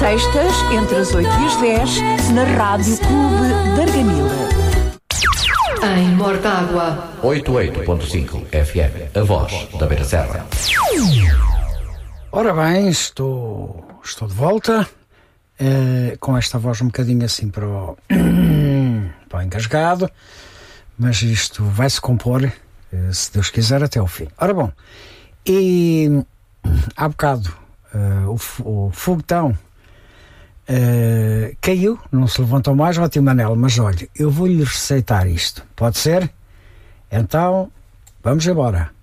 sextas, entre as 8 e as 10, na Rádio Clube da Argamila. Em Mortágua 88.5 FM, a voz da Beira Serra. Ora bem, estou de volta, com esta voz um bocadinho assim para o engasgado, mas isto vai-se compor, se Deus quiser, até ao fim. Ora bom, e há bocado o foguetão caiu, não se levantou mais, ótimo Manel, mas olha, eu vou-lhe receitar isto, pode ser? Então, vamos embora.